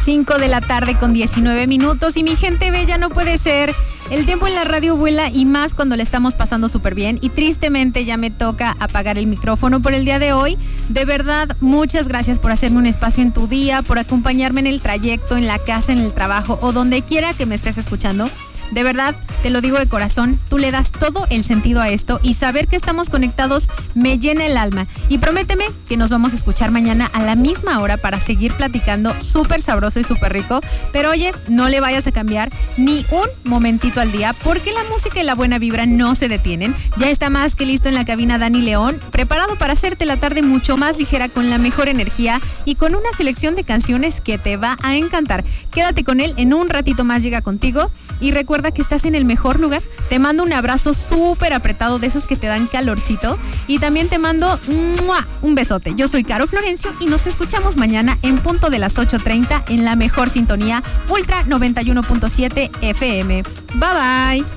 5 de la tarde con 19 minutos. Y mi gente bella, no puede ser. El tiempo en la radio vuela y más cuando le estamos pasando súper bien. Y tristemente ya me toca apagar el micrófono por el día de hoy. De verdad, muchas gracias por hacerme un espacio en tu día, por acompañarme en el trayecto, en la casa, en el trabajo o donde quiera que me estés escuchando. De verdad, te lo digo de corazón, tú le das todo el sentido a esto y saber que estamos conectados me llena el alma. Y prométeme que nos vamos a escuchar mañana a la misma hora para seguir platicando súper sabroso y súper rico. Pero oye, no le vayas a cambiar ni un momentito al día porque la música y la buena vibra no se detienen. Ya está más que listo en la cabina Dani León, preparado para hacerte la tarde mucho más ligera con la mejor energía y con una selección de canciones que te va a encantar. Quédate con él, en un ratito más llega contigo. Y recuerda que estás en el mejor lugar. Te mando un abrazo súper apretado de esos que te dan calorcito. Y también te mando un besote. Yo soy Caro Florencio y nos escuchamos mañana en punto de las 8:30 en la mejor sintonía Ultra 91.7 FM. Bye bye.